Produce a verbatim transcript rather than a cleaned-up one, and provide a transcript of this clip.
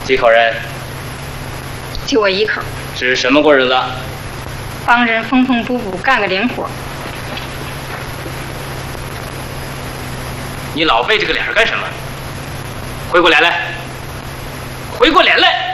几口人？ 就我一口。 是什么过日子？ 帮人缝缝补补，干个零活。 你老背这个脸干什么？回过脸来！回过脸来！